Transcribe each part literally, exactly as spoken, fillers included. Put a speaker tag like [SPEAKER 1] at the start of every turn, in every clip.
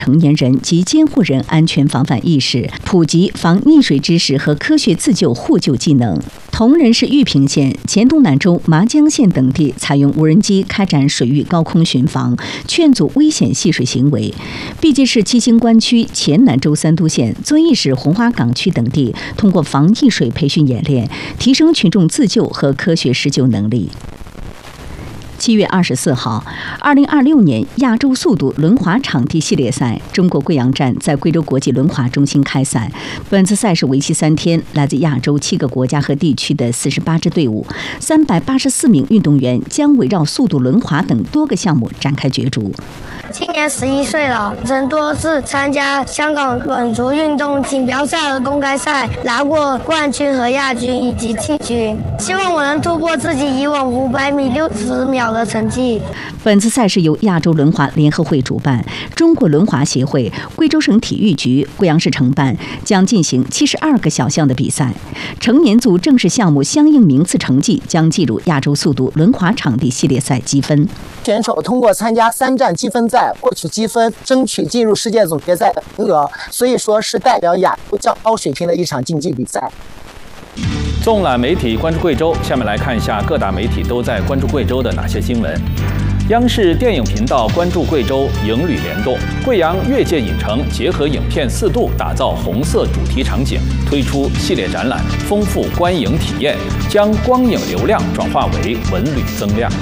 [SPEAKER 1] 成年人及监护人安全防范意识，普及防溺水知识和科学自救互救技能。同仁市玉屏县、黔东南州麻江县等地采用无人机开展水域高空巡防，劝阻危险戏水行为。毕节市七星关区、黔南州三都县、遵义市红花岗区等地通过防溺水培训演练，提升群众自救和科学施救能力。七月二十四号，二零二六年亚洲速度轮滑场地系列赛中国贵阳站在贵州国际轮滑中心开赛。本次赛事为期三天，来自亚洲七个国家和地区的四十八支队伍，三百八十四名运动员将围绕速度轮滑等多个项目展开角逐。
[SPEAKER 2] 今年十一岁了，曾多次参加香港本族运动锦标赛和公开赛，拿过冠军和亚军以及季军。希望我能突破自己以往五百米六十秒的成绩。
[SPEAKER 1] 本次赛事由亚洲轮滑联合会主办，中国轮滑协会、贵州省体育局、贵阳市承办，将进行七十二个小项的比赛。成年组正式项目相应名次成绩将计入亚洲速度轮滑场地系列赛积分。
[SPEAKER 3] 选手通过参加三站积分赛获取积分，争取进入世界总决赛的名额，所以说是代表亚洲较高水平的一场竞技比赛。
[SPEAKER 4] 纵览媒体关注贵州，下面来看一下各大媒体都在关注贵州的哪些新闻。央视电影频道关注贵州影旅联动，贵阳越界影城结合影片四度打造红色主题场景，推出系列展览，丰富观影体验，将光影流量转化为文旅增量。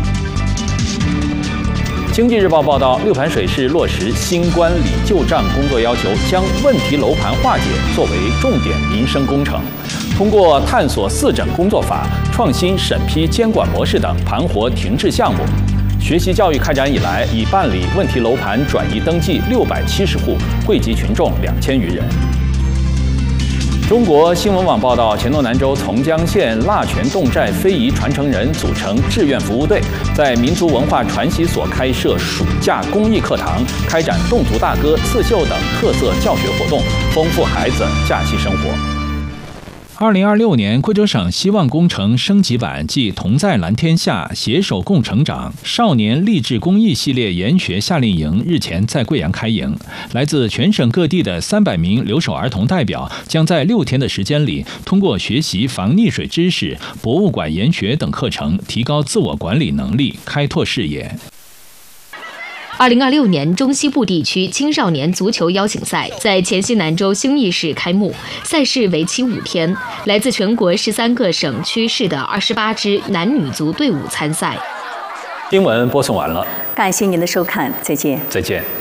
[SPEAKER 4] 经济日报报道，六盘水市落实新关理旧账工作要求，将问题楼盘化解作为重点民生工程。通过探索四诊工作法、创新审批监管模式等，盘活停滞项目。学习教育开展以来，已办理问题楼盘转移登记六百七十户，惠及群众两千余人。中国新闻网报道，黔东南州从江县腊泉侗寨非遗传承人组成志愿服务队，在民族文化传习所开设暑假公益课堂，开展侗族大歌、刺绣等特色教学活动，丰富孩子假期生活。二零二六年贵州省希望工程升级版暨同在蓝天下携手共成长少年励志公益系列研学夏令营日前在贵阳开营，来自全省各地的三百名留守儿童代表将在六天的时间里，通过学习防溺水知识、博物馆研学等课程，提高自我管理能力，开拓视野。
[SPEAKER 5] 二零二六年中西部地区青少年足球邀请赛在黔西南州兴义市开幕，赛事为期五天，来自全国十三个省区市的二十八支男女足队伍参赛。
[SPEAKER 4] 新闻播送完了，
[SPEAKER 1] 感谢您的收看，再见。
[SPEAKER 4] 再见。